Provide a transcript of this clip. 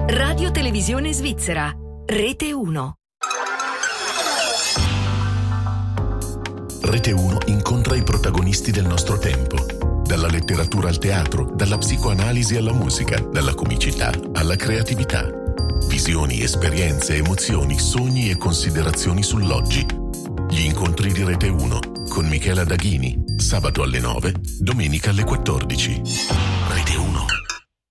Radio Televisione Svizzera, Rete 1. Rete 1 incontra i protagonisti del nostro tempo. Dalla letteratura al teatro, dalla psicoanalisi alla musica, dalla comicità alla creatività. Visioni, esperienze, emozioni, sogni e considerazioni sull'oggi. Gli incontri di Rete 1 con Michela Daghini, sabato alle 9, domenica alle 14.